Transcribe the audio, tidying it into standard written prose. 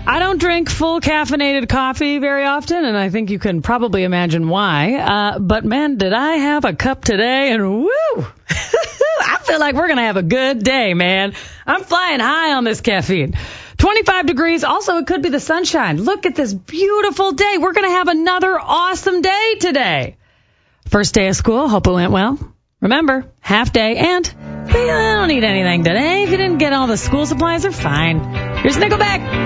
I don't drink full caffeinated coffee very often, and I think you can probably imagine why. But, man, did I have a cup today, and woo! I feel like we're going to have a good day, man. I'm flying high on this caffeine. 25 degrees. Also, it could be the sunshine. Look at this beautiful day. We're going to have another awesome day today. First day of school. Hope it went well. Remember, half day, and we don't need anything today. If you didn't get all the school supplies, they're fine. Here's Nickelback.